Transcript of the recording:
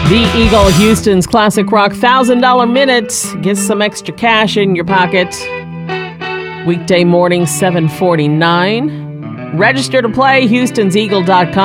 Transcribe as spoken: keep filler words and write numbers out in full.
The Eagle, Houston's classic rock one thousand dollars minute. Get some extra cash in your pocket. Weekday morning, seven forty-nine. Register to play, houstons eagle dot com.